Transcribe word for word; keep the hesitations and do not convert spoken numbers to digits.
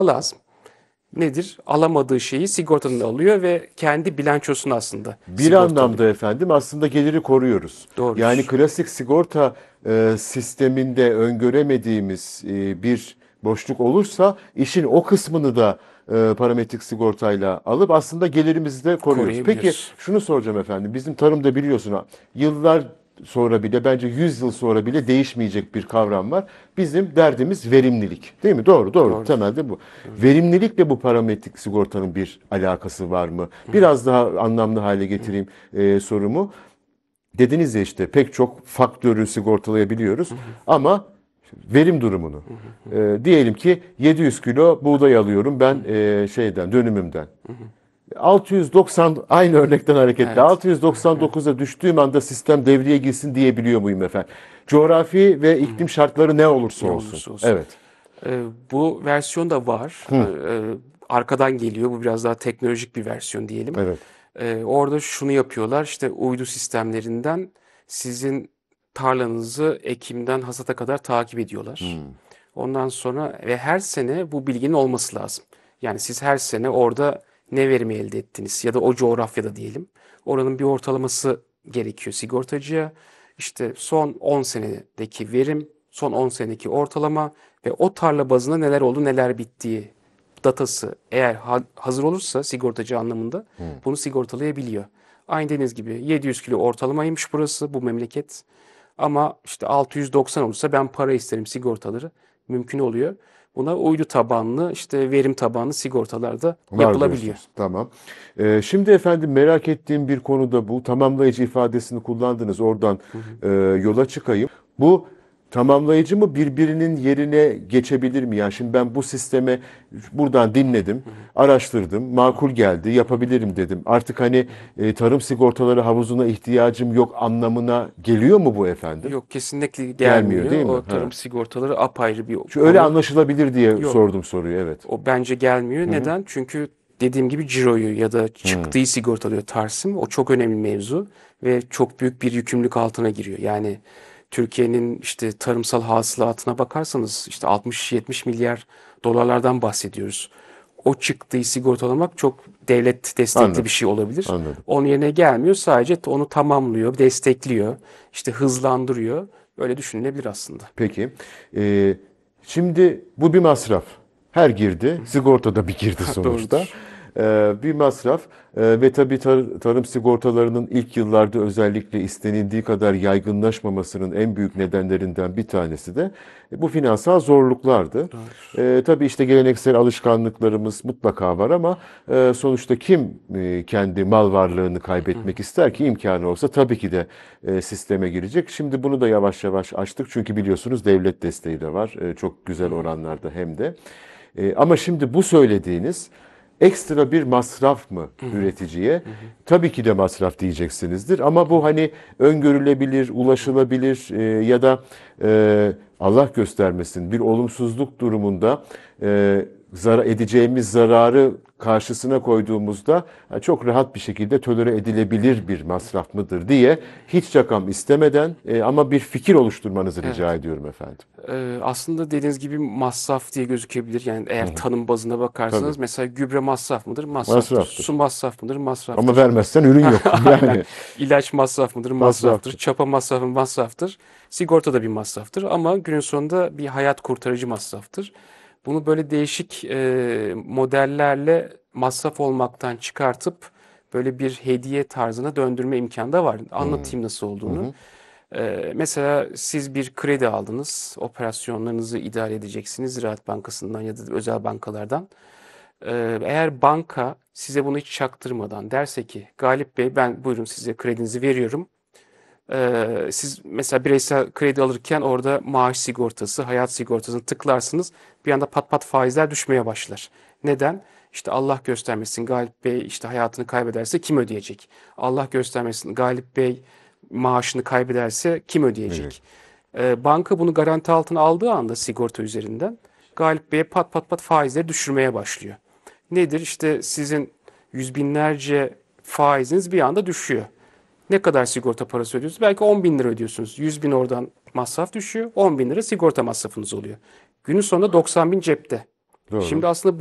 lazım. Nedir? Alamadığı şeyi sigortadan alıyor ve kendi bilançosunu aslında Bir sigortalıyor. anlamda efendim aslında geliri koruyoruz. Yani Doğrudur. klasik sigorta e, sisteminde öngöremediğimiz e, bir boşluk olursa işin o kısmını da e, parametrik sigortayla alıp aslında gelirimizi de koruyoruz. Peki Koruyabiliyoruz. şunu soracağım efendim. Bizim tarımda biliyorsun ha, yıllar sonra bile bence yüz yıl sonra bile değişmeyecek bir kavram var. Bizim derdimiz verimlilik. Değil mi? Doğru, doğru. Doğrudur. Temelde bu. Doğrudur. Verimlilikle bu parametrik sigortanın bir alakası var mı? Hı hı. Biraz daha anlamlı hale getireyim e, sorumu. Dediniz ya işte pek çok faktörü sigortalayabiliyoruz Hı hı. ama verim durumunu. Hı hı. E, diyelim ki yedi yüz kilo buğday alıyorum Hı ben hı. e, şeyden dönümümden. Hı hı. altı yüz doksan aynı örnekten hareketle Evet. Hı hı. altı yüz doksan dokuza düştüğüm anda sistem devreye girsin diyebiliyor muyum efendim? Coğrafi ve Hı hı. iklim şartları ne olursa Ne olsun. olursa olsun. Evet. Ee, bu versiyon da var. Hı, Ee, arkadan geliyor. Bu biraz daha teknolojik bir versiyon diyelim. evet. Ee, orada şunu yapıyorlar. İşte uydu sistemlerinden sizin tarlanızı ekimden hasata kadar takip ediyorlar. Hı, Ondan sonra ve her sene bu bilginin olması lazım. Yani siz her sene orada ne verimi elde ettiniz ya da o coğrafyada diyelim. Oranın bir ortalaması gerekiyor sigortacıya. İşte son on senedeki verim, son on senedeki ortalama ve o tarla bazında neler oldu, neler bittiği datası eğer ha- hazır olursa sigortacı anlamında hı. bunu sigortalayabiliyor. Aynı dediğiniz gibi yedi yüz kilo ortalamaymış burası, bu memleket. Ama işte altı yüz doksan olursa ben para isterim sigortaları mümkün oluyor. Buna uydu tabanlı işte verim tabanlı sigortalar da Var yapılabiliyor. diyorsunuz. Tamam. Ee, şimdi efendim merak ettiğim bir konu da bu. Tamamlayıcı ifadesini kullandınız. Oradan Hı hı. e, yola çıkayım. Bu tamamlayıcı mı birbirinin yerine geçebilir mi? Yani şimdi ben bu sisteme buradan dinledim, Hı hı. araştırdım, Hı hı. makul geldi, Hı hı. yapabilirim dedim. Artık hani Hı hı. e, tarım sigortaları havuzuna ihtiyacım yok anlamına geliyor mu bu efendim? Yok, kesinlikle Gelmiyor gelmiyor. değil mi? O Ha. tarım sigortaları apayrı bir Şu öyle konu. anlaşılabilir diye Yok. sordum soruyu. Evet. O bence gelmiyor. Hı hı. Neden? Çünkü dediğim gibi ciroyu ya da Hı. çıktığı sigortalıyor Tarsim. O çok önemli mevzu ve çok büyük bir yükümlülük altına giriyor. Yani Türkiye'nin işte tarımsal hasılatına bakarsanız işte altmış yetmiş milyar dolarlardan bahsediyoruz. O çıktığı sigortalamak çok devlet destekli bir Anladım. şey olabilir. Anladım. Onun yerine gelmiyor. Sadece onu tamamlıyor, destekliyor, işte hızlandırıyor. Böyle düşünülebilir aslında. Peki. Ee, şimdi bu bir masraf. Her girdi, sigorta da bir girdi sonuçta. Doğrudur. Ee, bir masraf. Ee, ve tabii tar- tarım sigortalarının ilk yıllarda özellikle istenildiği kadar yaygınlaşmamasının en büyük nedenlerinden bir tanesi de bu finansal zorluklardı. Doğrudur. Ee, tabii işte geleneksel alışkanlıklarımız mutlaka var ama e, sonuçta kim e, kendi mal varlığını Hı hı. kaybetmek ister ki imkanı olsa tabii ki de e, sisteme girecek. Şimdi bunu da yavaş yavaş açtık çünkü biliyorsunuz devlet desteği de var. E, çok Hı güzel hı. oranlarda hem de. E, ama şimdi bu söylediğiniz ekstra bir masraf mı Hı hı. üreticiye? Hı hı. Tabii ki de masraf diyeceksinizdir ama bu hani öngörülebilir, ulaşılabilir e, ya da e, Allah göstermesin bir olumsuzluk durumunda e, zara edeceğimiz zararı karşısına koyduğumuzda ha, çok rahat bir şekilde tolere edilebilir bir masraf mıdır diye hiç rakam istemeden e, ama bir fikir oluşturmanızı rica Evet. ediyorum efendim. Ee, aslında dediğiniz gibi masraf diye gözükebilir. Yani Hı eğer hı. tanım bazına Tabii. bakarsanız mesela gübre masraf mıdır? Masraftır. Su Masraftır. masraf mıdır? Ama Masraftır. vermezsen ürün yok. Aynen. Yani İlaç masraf mıdır? Masraftır. masraftır. Çapa masrafı masraftır. Sigorta da bir masraftır ama günün sonunda bir hayat kurtarıcı masraftır. Bunu böyle değişik e, modellerle masraf olmaktan çıkartıp böyle bir hediye tarzına döndürme imkanı da var. Hı Anlatayım nasıl hı. olduğunu. Hı. Ee, mesela siz bir kredi aldınız, operasyonlarınızı idare edeceksiniz Ziraat Bankası'ndan ya da özel bankalardan. Ee, eğer banka size bunu hiç çaktırmadan derse ki Galip Bey ben buyurun size kredinizi veriyorum. Ee, siz mesela bireysel kredi alırken orada maaş sigortası, hayat sigortasını tıklarsınız. Bir anda pat pat faizler düşmeye başlar. Neden? İşte Allah göstermesin Galip Bey işte hayatını kaybederse kim ödeyecek? Allah göstermesin Galip Bey maaşını kaybederse kim Evet. ödeyecek? Ee, banka bunu garanti altına aldığı anda sigorta üzerinden Galip Bey'e pat pat pat faizleri düşürmeye başlıyor. Nedir? İşte sizin yüz binlerce faiziniz bir anda düşüyor. Ne kadar sigorta parası ödüyorsunuz? Belki on bin lira ödüyorsunuz. yüz bin oradan masraf düşüyor. on bin lira sigorta masrafınız oluyor. Günün sonunda doksan bin cepte. Doğru. Şimdi aslında